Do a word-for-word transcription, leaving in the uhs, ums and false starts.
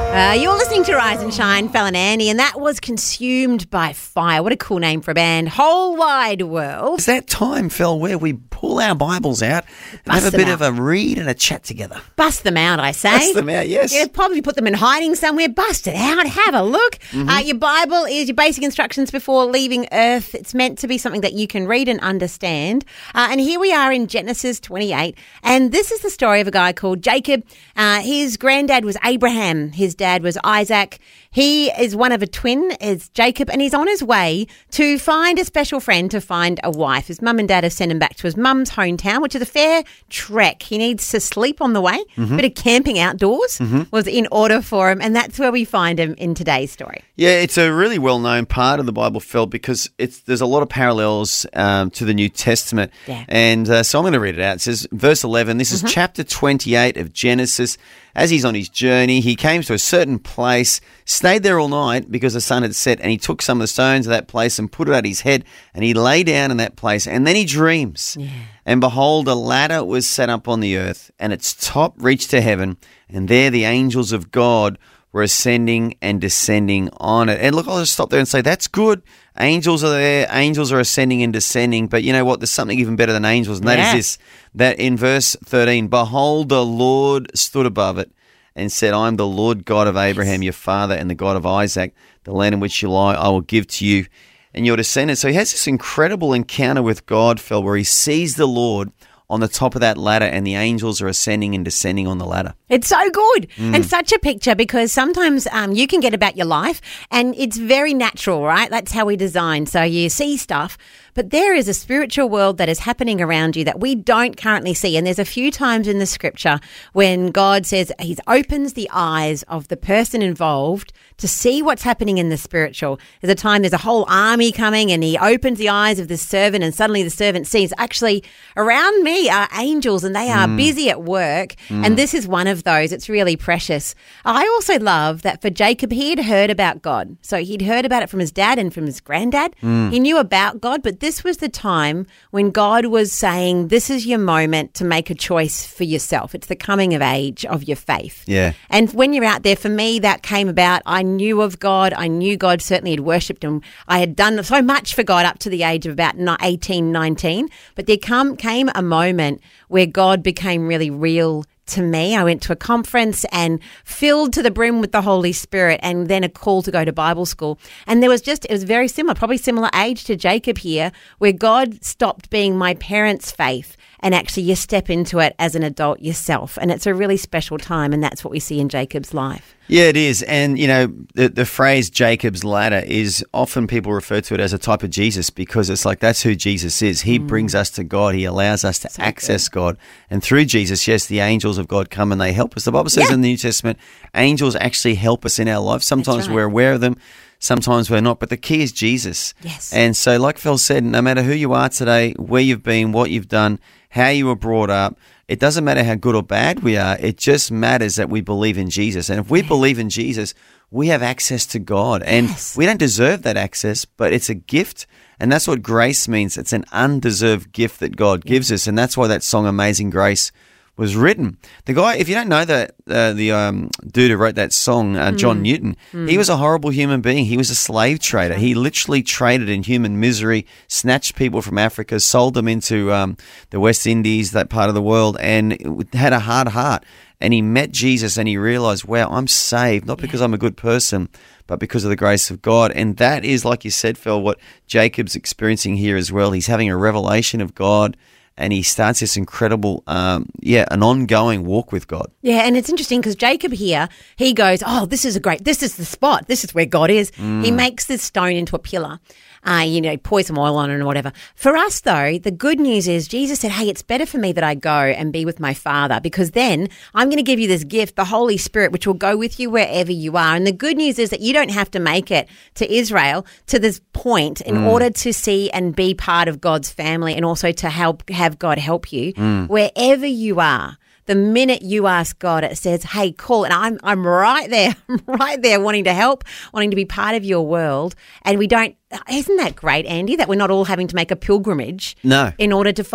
Uh, you're listening to Rise and Shine, Fel and Andy, and that was Consumed by Fire. What a cool name for a band. Whole Wide World. It's that time, Fel, where we pull our Bibles out and Bust have a them bit out. of a read and a chat together. Bust them out, I say. Bust them out, yes. Yeah, probably put them in hiding somewhere. Bust it out. Have a look. Mm-hmm. Uh, your Bible is your basic instructions before leaving Earth. It's meant to be something that you can read and understand. Uh, and here we are in Genesis twenty-eight. And this is the story of a guy called Jacob. Uh, his granddad was Abraham. His dad was Isaac. He is one of a twin, is Jacob, and he's on his way to find a special friend to find a wife. His mum and dad have sent him back to his mum's hometown, which is a fair trek. He needs to sleep on the way. Mm-hmm. A bit of camping outdoors Mm-hmm. was in order for him, and that's where we find him in today's story. Yeah, it's a really well-known part of the Bible, Fel, because it's there's a lot of parallels um, to the New Testament. Yeah. And uh, so I'm going to read it out. It says, verse eleven, this is Mm-hmm. chapter twenty-eight of Genesis. As he's on his journey, he came to a certain place, stayed there all night because the sun had set, and he took some of the stones of that place and put it at his head, and he lay down in that place. And then he dreams. Yeah. And behold, a ladder was set up on the earth, and its top reached to heaven, and there the angels of God were ascending and descending on it. And look, I'll just stop there and say, that's good. Angels are there. Angels are ascending and descending. But you know what? There's something even better than angels, and that Yeah. is this, that in verse thirteen, behold, the Lord stood above it and said, I am the Lord God of Abraham, your father, and the God of Isaac. The land in which you lie, I will give to you and your descendants. So he has this incredible encounter with God, Phil, where he sees the Lord on the top of that ladder, and the angels are ascending and descending on the ladder. It's so good Mm. and such a picture, because sometimes um, you can get about your life and it's very natural, right? That's how we design. So you see stuff, but there is a spiritual world that is happening around you that we don't currently see. And there's a few times in the scripture when God says he opens the eyes of the person involved to see what's happening in the spiritual. There's a time there's a whole army coming and he opens the eyes of the servant, and suddenly the servant sees, actually around me are angels and they are Mm. busy at work. And this is one of those. It's really precious. I also love that for Jacob, he had heard about God. So he'd heard about it from his dad and from his granddad. Mm. He knew about God, but this was the time when God was saying, this is your moment to make a choice for yourself. It's the coming of age of your faith. Yeah. And when you're out there, for me, that came about. I knew of God. I knew God certainly had worshipped him. I had done so much for God up to the age of about eighteen, nineteen. But there come, came a moment where God became really real to me. I went to a conference and filled to the brim with the Holy Spirit, and then a call to go to Bible school. And there was just, it was very similar, probably similar age to Jacob here, where God stopped being my parents' faith and actually you step into it as an adult yourself. And it's a really special time, and that's what we see in Jacob's life. Yeah, it is. And, you know, the, the phrase Jacob's ladder is often people refer to it as a type of Jesus, because it's like that's who Jesus is. He mm. brings us to God. He allows us to so access good. God. And through Jesus, yes, the angels of God come and they help us. The Bible says yeah. in the New Testament, angels actually help us in our life. Sometimes right. we're aware of them. Sometimes we're not, but the key is Jesus. Yes. And so like Phil said, no matter who you are today, where you've been, what you've done, how you were brought up, it doesn't matter how good or bad we are. It just matters that we believe in Jesus. And if we yeah. believe in Jesus, we have access to God. And yes. we don't deserve that access, but it's a gift. And that's what grace means. It's an undeserved gift that God yeah. gives us. And that's why that song, Amazing Grace, was written. The guy, if you don't know that, uh, the um, dude who wrote that song, uh, John mm. Newton, mm. he was a horrible human being. He was a slave trader. He literally traded in human misery, snatched people from Africa, sold them into um, the West Indies, that part of the world, and had a hard heart. And he met Jesus and he realized, wow, I'm saved, not because yeah. I'm a good person, but because of the grace of God. And that is, like you said, Phil, what Jacob's experiencing here as well. He's having a revelation of God. And he starts this incredible, um, yeah, an ongoing walk with God. Yeah, and it's interesting because Jacob here, he goes, oh, this is a great, this is the spot. This is where God is. Mm. He makes this stone into a pillar. Uh, you know, pour some oil on it and whatever. For us, though, the good news is Jesus said, hey, it's better for me that I go and be with my Father, because then I'm going to give you this gift, the Holy Spirit, which will go with you wherever you are. And the good news is that you don't have to make it to Israel to this point in mm. order to see and be part of God's family, and also to help have God help you mm. wherever you are. The minute you ask God, it says, hey, cool. And I'm I'm right there, I'm right there wanting to help, wanting to be part of your world. And we don't, isn't that great, Andy, that we're not all having to make a pilgrimage no. in order to